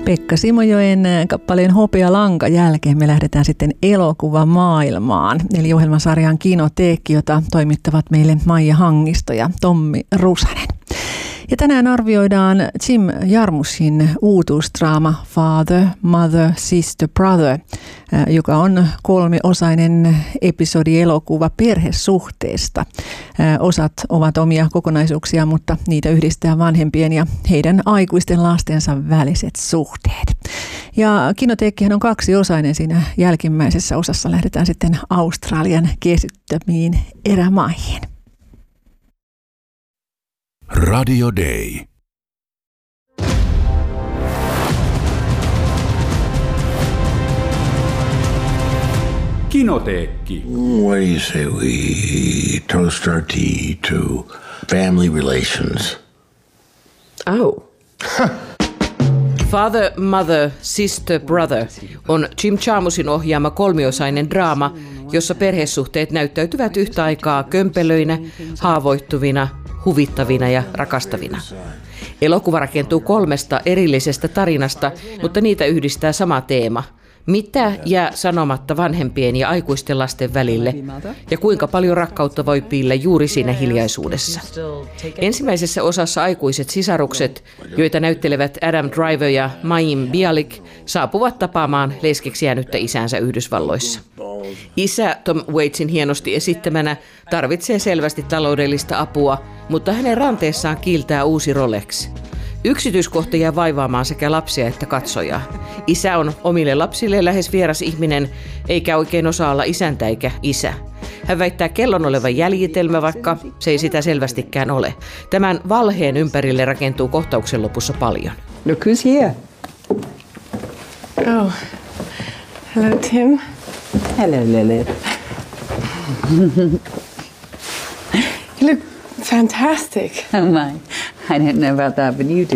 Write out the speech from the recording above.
Pekka Simojoen kappaleen Hopealanka jälkeen me lähdetään sitten elokuvamaailmaan, eli ohjelmasarjaan Kinoteekki, jota toimittavat meille Maija Hangisto ja Tommi Rusanen. Ja tänään arvioidaan Jim Jarmuschin uutuusdraama Father, Mother, Sister, Brother, joka on 3-osainen episodielokuva perhesuhteesta. Osat ovat omia kokonaisuuksia, mutta niitä yhdistää vanhempien ja heidän aikuisten lastensa väliset suhteet. Ja Kinoteekkihän on 2-osainen. Siinä jälkimmäisessä osassa lähdetään sitten Australian kesyttämiin erämaihin. Radio Day. Kinoteekki. What do you say we toast our tea to family relations? Oh. Father, Mother, Sister, Brother on Jim Jarmuschin ohjaama 3-osainen draama, jossa perhesuhteet näyttäytyvät yhtä aikaa kömpelöinä, haavoittuvina, huvittavina ja rakastavina. Elokuva rakentuu 3 erillisestä tarinasta, mutta niitä yhdistää sama teema. Mitä jää sanomatta vanhempien ja aikuisten lasten välille ja kuinka paljon rakkautta voi piillä juuri siinä hiljaisuudessa. Ensimmäisessä osassa aikuiset sisarukset, joita näyttelevät Adam Driver ja Mayim Bialik, saapuvat tapaamaan leskeksi jäänyttä isänsä Yhdysvalloissa. Isä Tom Waitsin hienosti esittämänä tarvitsee selvästi taloudellista apua, mutta hänen ranteessaan kiiltää uusi Rolex. Yksityiskohta jää vaivaamaan sekä lapsia että katsojaa. Isä on omille lapsille lähes vieras ihminen, eikä oikein osaa olla isäntä eikä isä. Hän väittää kellon olevan jäljitelmä, vaikka se ei sitä selvästikään ole. Tämän valheen ympärille rakentuu kohtauksen lopussa paljon. Look who's here. Oh, hello Tim. Hello Lily. You look fantastic. Oh my, I don't know about that, but you do.